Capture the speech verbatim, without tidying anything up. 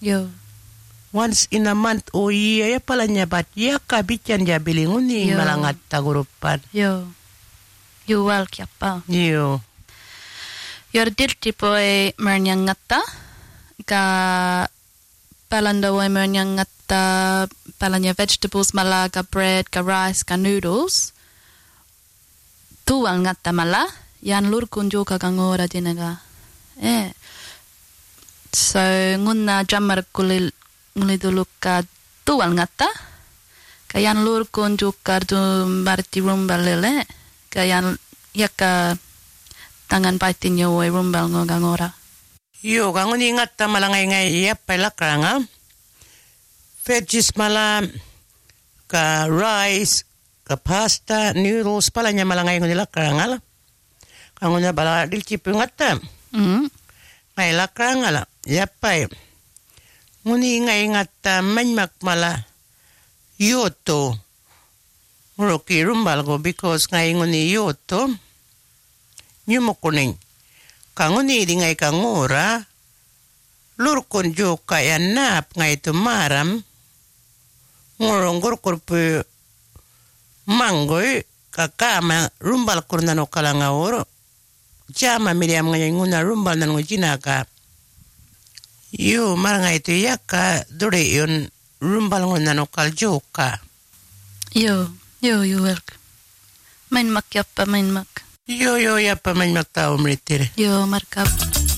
Yo. Once in a month o year ya pala nyabat ya kabican ya bilingun ni Yo. malangat tagurupan. Yo. Yo wal kiapa. Yo. Yor dil tipo e mernyangata ka palanda wa mernyangata palanya vegetables mala ka bread ka rice ka noodles. Tuwal ngata mala yan lur kunjo ka kangora dinaga. Eh. So nguna jamar kulil nguliduluk ka tuwal ngata kayan lur kunjo ka du marti rumba lele kayan yaka tangan paitin yo e rumbal ngo gangora. Yo gangun ingat ta malangay ngay iya pala kranga. Veggies mala ka rice ka pasta noodles pala nya malangay ngo nila kranga la. Kangun na bala dil chipu ingat ta. Mm. Ngay la kranga la. Yapay. Nguni ngay ingat ta manyak mala yoto. Muroki rumbal go because ngay nguni yoto. Nyumukuning. Kanguni di ngay kangura. Lurkon jo kaya nap ngay tumaram. Ngurong gurkurpu manggoy. Kakama rumbal kurnano kalangaworo. Jama miriam ngay nguna rumbal nano jinaka. Yo maranga itu yaka dure yon rumbal ngunano kaljoka. Yo, yo, yo welk. Main mak yappa main mak. Yo yo ya pa man magtao mritir. Yo markap.